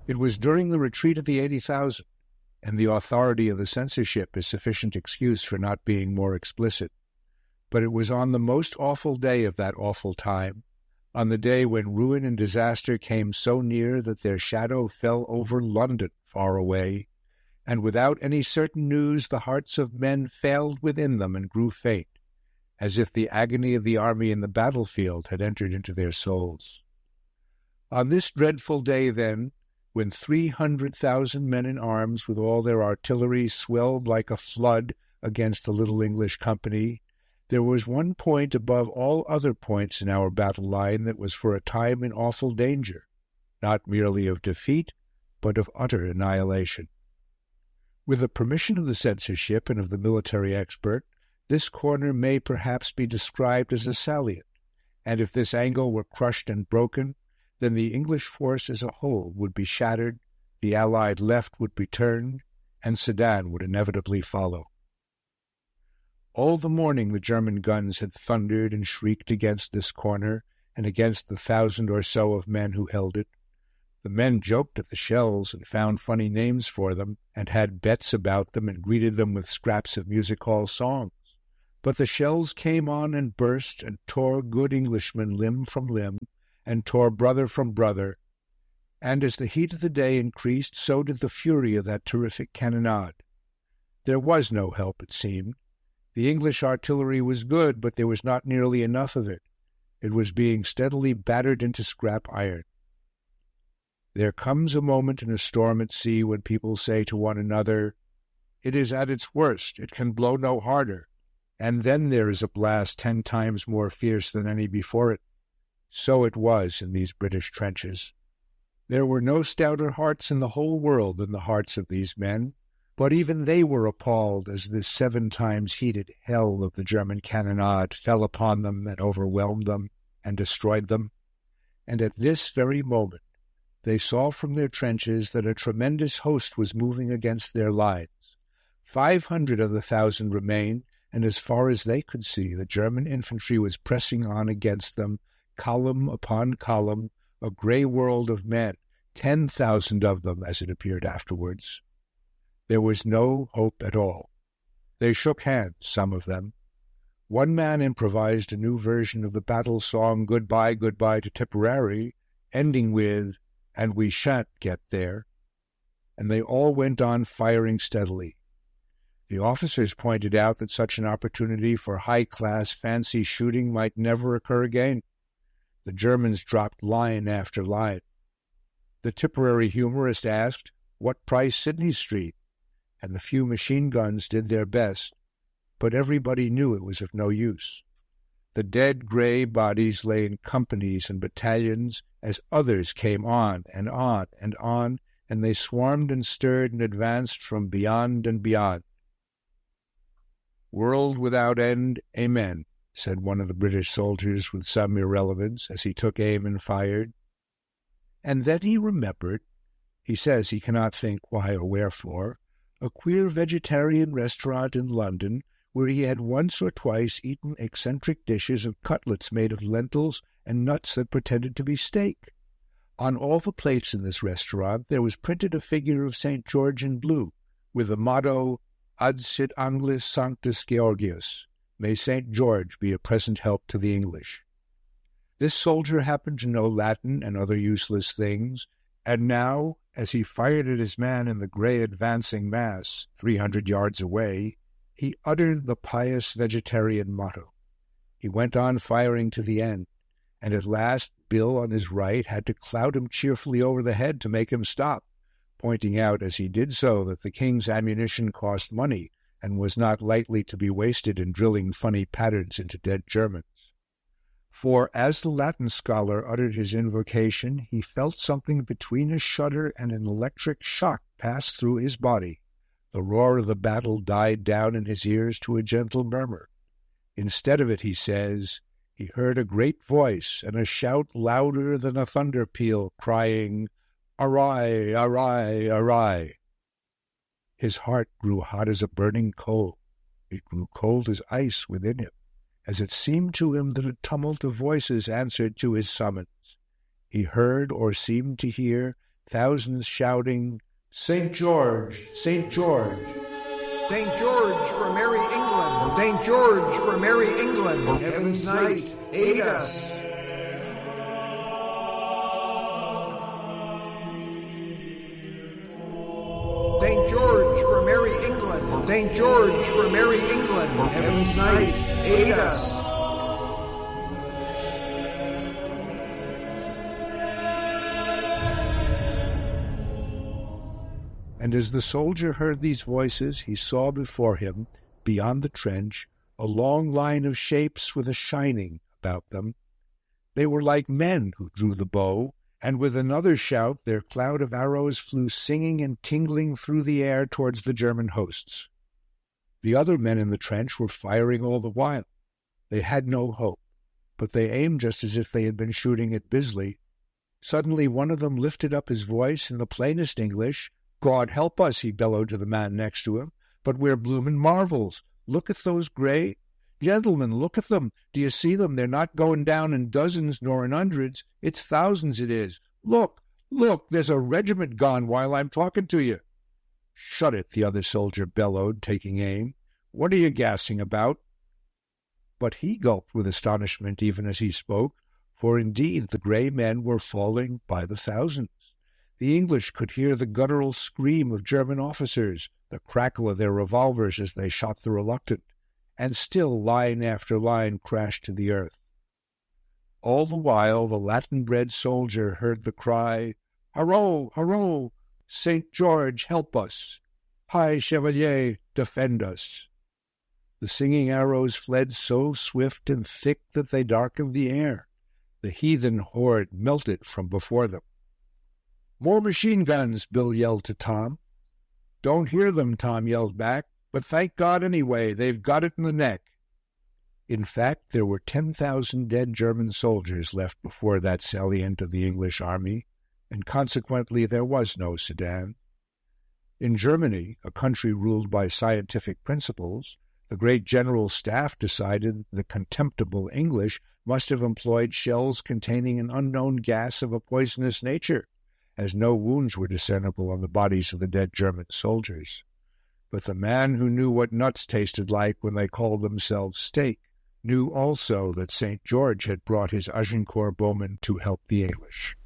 It was during the retreat of the 80,000, and the authority of the censorship is sufficient excuse for not being more explicit. But it was on the most awful day of that awful time, on the day when ruin and disaster came so near that their shadow fell over London far away, and without any certain news the hearts of men failed within them and grew faint, as if the agony of the army in the battlefield had entered into their souls. On this dreadful day, then, when 300,000 men in arms with all their artillery swelled like a flood against the little English company, there was one point above all other points in our battle line that was for a time in awful danger, not merely of defeat, but of utter annihilation. With the permission of the censorship and of the military expert, this corner may perhaps be described as a salient, and if this angle were crushed and broken, then the English force as a whole would be shattered, the Allied left would be turned, and Sedan would inevitably follow. All the morning the German guns had thundered and shrieked against this corner, and against the 1,000 or so of men who held it. The men joked at the shells and found funny names for them, and had bets about them and greeted them with scraps of music-hall songs. But the shells came on and burst and tore good Englishmen limb from limb, and tore brother from brother, and as the heat of the day increased, so did the fury of that terrific cannonade. There was no help, it seemed. The English artillery was good, but there was not nearly enough of it. It was being steadily battered into scrap iron. There comes a moment in a storm at sea when people say to one another, "It is at its worst, it can blow no harder," and then there is a blast 10 times more fierce than any before it. So it was in these British trenches. There were no stouter hearts in the whole world than the hearts of these men, but even they were appalled as this 7 times heated hell of the German cannonade fell upon them and overwhelmed them and destroyed them. And at this very moment they saw from their trenches that a tremendous host was moving against their lines. 500 of the 1,000 remained, and as far as they could see, the German infantry was pressing on against them, column upon column, a grey world of men, 10,000 of them, as it appeared afterwards. There was no hope at all. They shook hands, some of them. One man improvised a new version of the battle song "Goodbye, Goodbye to Tipperary," ending with, "And we shan't get there," and they all went on firing steadily. The officers pointed out that such an opportunity for high-class fancy shooting might never occur again. The Germans dropped line after line. The Tipperary humorist asked, "What price Sidney Street?" and the few machine guns did their best, but everybody knew it was of no use. The dead grey bodies lay in companies and battalions as others came on and on and on, and they swarmed and stirred and advanced from beyond and beyond. "World without end, amen," said one of the British soldiers with some irrelevance as he took aim and fired. And then he remembered, he says he cannot think why or wherefore, a queer vegetarian restaurant in London where he had once or twice eaten eccentric dishes of cutlets made of lentils and nuts that pretended to be steak. On all the plates in this restaurant there was printed a figure of St. George in blue, with the motto, "Ad sit Anglis Sanctus Georgius," "May St. George be a present help to the English." This soldier happened to know Latin and other useless things, and now, as he fired at his man in the grey advancing mass, 300 yards away, he uttered the pious vegetarian motto. He went on firing to the end, and at last Bill on his right had to clout him cheerfully over the head to make him stop, pointing out as he did so that the king's ammunition cost money and was not lightly to be wasted in drilling funny patterns into dead Germans. For as the Latin scholar uttered his invocation, he felt something between a shudder and an electric shock pass through his body. The roar of the battle died down in his ears to a gentle murmur. Instead of it, he says, he heard a great voice and a shout louder than a thunder peal, crying, "Arai, arai, arai!" His heart grew hot as a burning coal. It grew cold as ice within him, as it seemed to him that a tumult of voices answered to his summons. He heard, or seemed to hear, thousands shouting, "St. George! St. George!" St. George for Merry England! St. George for Merry England! Heaven's Knight, aid us! St. George for Merry England! St. George for Merry England! Heaven's Knight, aid us! And as the soldier heard these voices, he saw before him, beyond the trench, a long line of shapes with a shining about them. They were like men who drew the bow, and with another shout their cloud of arrows flew singing and tingling through the air towards the German hosts. The other men in the trench were firing all the while. They had no hope, but they aimed just as if they had been shooting at Bisley. Suddenly one of them lifted up his voice in the plainest English. "God help us," he bellowed to the man next to him, "but we're bloomin' marvels. Look at those grey... Gentlemen, look at them. Do you see them? They're not going down in dozens nor in hundreds. It's thousands, it is. Look, look, there's a regiment gone while I'm talking to you." "Shut it," the other soldier bellowed, taking aim. "What are you gassing about?" But he gulped with astonishment even as he spoke, for indeed the grey men were falling by the thousands. The English could hear the guttural scream of German officers, the crackle of their revolvers as they shot the reluctant, and still line after line crashed to the earth. All the while the Latin-bred soldier heard the cry, "Hurrah! Hurrah! St. George, help us! High Chevalier, defend us!" The singing arrows fled so swift and thick that they darkened the air. The heathen horde melted from before them. "More machine guns," Bill yelled to Tom. "Don't hear them," Tom yelled back, "but thank God anyway, they've got it in the neck." In fact, there were 10,000 dead German soldiers left before that salient of the English army, and consequently there was no Sedan. In Germany, a country ruled by scientific principles, the great General Staff decided the contemptible English must have employed shells containing an unknown gas of a poisonous nature, as no wounds were discernible on the bodies of the dead German soldiers. But the man who knew what nuts tasted like when they called themselves steak knew also that St. George had brought his Agincourt bowmen to help the English.